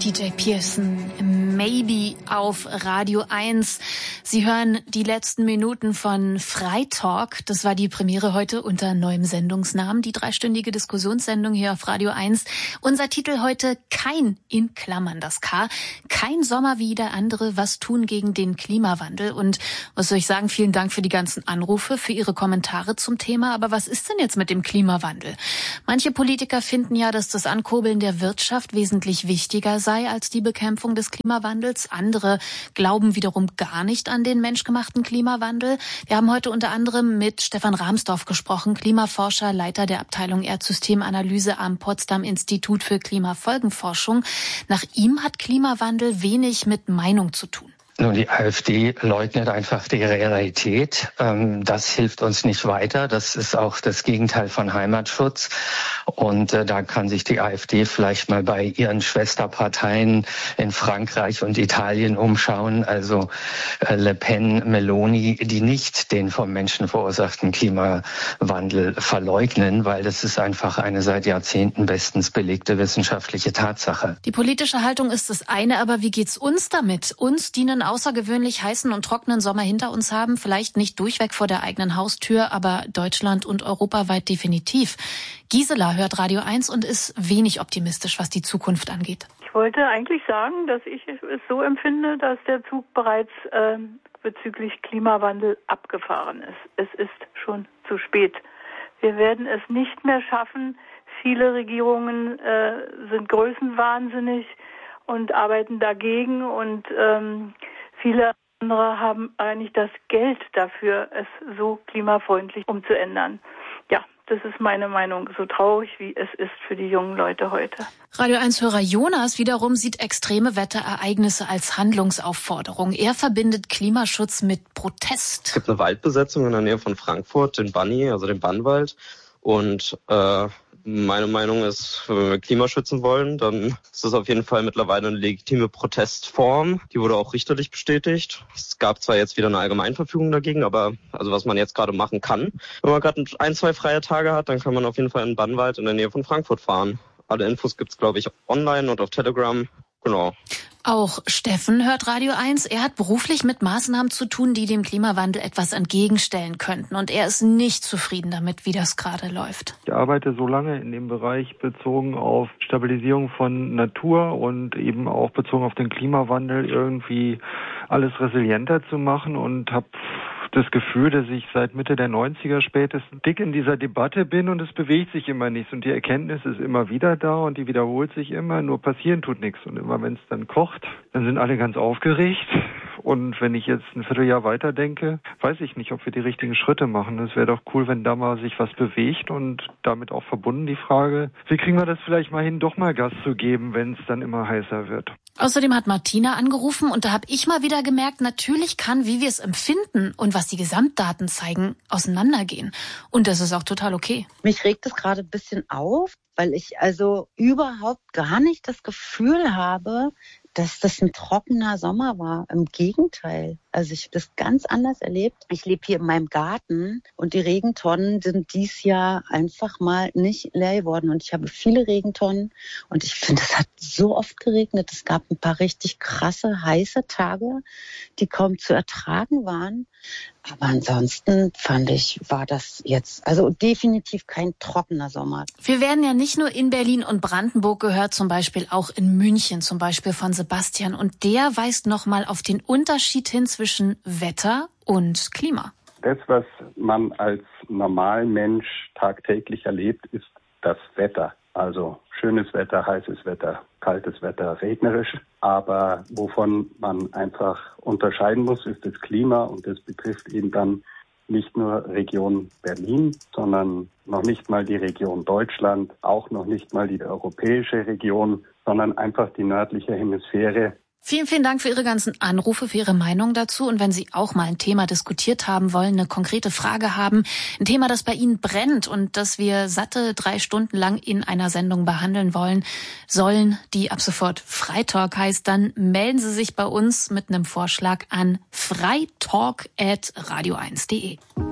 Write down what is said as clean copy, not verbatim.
DJ Pearson, Maybe auf Radio 1. Sie hören die letzten Minuten von Freitalk. Das war die Premiere heute unter neuem Sendungsnamen, die 3-stündige Diskussionssendung hier auf Radio 1. Unser Titel heute: Kein, in Klammern das K, kein Sommer wie der andere, was tun gegen den Klimawandel. Und was soll ich sagen, vielen Dank für die ganzen Anrufe, für Ihre Kommentare zum Thema. Aber was ist denn jetzt mit dem Klimawandel? Manche Politiker finden ja, dass das Ankurbeln der Wirtschaft wesentlich wichtiger sei als die Bekämpfung des Klimawandels. Andere glauben wiederum gar nicht an den menschgemachten Klimawandel. Wir haben heute unter anderem mit Stefan Rahmsdorf gesprochen, Klimaforscher, Leiter der Abteilung Erdsystemanalyse am Potsdam Institut für Klimafolgenforschung. Nach ihm hat Klimawandel wenig mit Meinung zu tun. Nun, die AfD leugnet einfach die Realität. Das hilft uns nicht weiter. Das ist auch das Gegenteil von Heimatschutz. Und da kann sich die AfD vielleicht mal bei ihren Schwesterparteien in Frankreich und Italien umschauen. Also Le Pen, Meloni, die nicht den vom Menschen verursachten Klimawandel verleugnen, weil das ist einfach eine seit Jahrzehnten bestens belegte wissenschaftliche Tatsache. Die politische Haltung ist das eine, aber wie geht's uns damit? Uns, die einen außergewöhnlich heißen und trockenen Sommer hinter uns haben, vielleicht nicht durchweg vor der eigenen Haustür, aber Deutschland und europaweit definitiv. Gisela hört Radio 1 und ist wenig optimistisch, was die Zukunft angeht. Ich wollte eigentlich sagen, dass ich es so empfinde, dass der Zug bereits bezüglich Klimawandel abgefahren ist. Es ist schon zu spät. Wir werden es nicht mehr schaffen. Viele Regierungen sind größenwahnsinnig und arbeiten dagegen und viele andere haben eigentlich das Geld dafür, es so klimafreundlich umzuändern. Ja, das ist meine Meinung, so traurig wie es ist für die jungen Leute heute. Radio 1-Hörer Jonas wiederum sieht extreme Wetterereignisse als Handlungsaufforderung. Er verbindet Klimaschutz mit Protest. Es gibt eine Waldbesetzung in der Nähe von Frankfurt, den Banni, also den Bannwald. Und meine Meinung ist, wenn wir Klima schützen wollen, dann ist das auf jeden Fall mittlerweile eine legitime Protestform. Die wurde auch richterlich bestätigt. Es gab zwar jetzt wieder eine Allgemeinverfügung dagegen, aber also was man jetzt gerade machen kann, wenn man gerade 1-2 freie Tage hat, dann kann man auf jeden Fall in den Bannwald in der Nähe von Frankfurt fahren. Alle Infos gibt's, glaube ich, online und auf Telegram. Genau. Auch Steffen hört Radio 1. Er hat beruflich mit Maßnahmen zu tun, die dem Klimawandel etwas entgegenstellen könnten. Und er ist nicht zufrieden damit, wie das gerade läuft. Ich arbeite so lange in dem Bereich bezogen auf Stabilisierung von Natur und eben auch bezogen auf den Klimawandel irgendwie alles resilienter zu machen und habe das Gefühl, dass ich seit Mitte der 90er spätestens dick in dieser Debatte bin und es bewegt sich immer nichts und die Erkenntnis ist immer wieder da und die wiederholt sich immer, nur passieren tut nichts und immer wenn es dann kocht, dann sind alle ganz aufgeregt und wenn ich jetzt ein Vierteljahr weiterdenke, weiß ich nicht, ob wir die richtigen Schritte machen. Es wäre doch cool, wenn da mal sich was bewegt und damit auch verbunden die Frage, wie kriegen wir das vielleicht mal hin, doch mal Gas zu geben, wenn es dann immer heißer wird. Außerdem hat Martina angerufen und da habe ich mal wieder gemerkt, natürlich kann, wie wir es empfinden und was die Gesamtdaten zeigen, auseinandergehen. Und das ist auch total okay. Mich regt es gerade ein bisschen auf, weil ich also überhaupt gar nicht das Gefühl habe, dass das ein trockener Sommer war. Im Gegenteil. Also ich habe das ganz anders erlebt. Ich lebe hier in meinem Garten und die Regentonnen sind dieses Jahr einfach mal nicht leer geworden. Und ich habe viele Regentonnen und ich finde, es hat so oft geregnet. Es gab ein paar richtig krasse, heiße Tage, die kaum zu ertragen waren. Aber ansonsten fand ich, war das jetzt also definitiv kein trockener Sommer. Wir werden ja nicht nur in Berlin und Brandenburg gehört, zum Beispiel auch in München, zum Beispiel von Sebastian. Und der weist nochmal auf den Unterschied hin zwischen Wetter und Klima. Das, was man als Normalmensch tagtäglich erlebt, ist das Wetter. Also schönes Wetter, heißes Wetter, kaltes Wetter, regnerisch. Aber wovon man einfach unterscheiden muss, ist das Klima. Und das betrifft eben dann nicht nur Region Berlin, sondern noch nicht mal die Region Deutschland, auch noch nicht mal die europäische Region, sondern einfach die nördliche Hemisphäre. Vielen, vielen Dank für Ihre ganzen Anrufe, für Ihre Meinung dazu. Und wenn Sie auch mal ein Thema diskutiert haben wollen, eine konkrete Frage haben, ein Thema, das bei Ihnen brennt und das wir satte 3 Stunden lang in einer Sendung behandeln sollen, die ab sofort Freitalk heißt, dann melden Sie sich bei uns mit einem Vorschlag an freitalk@radio1.de.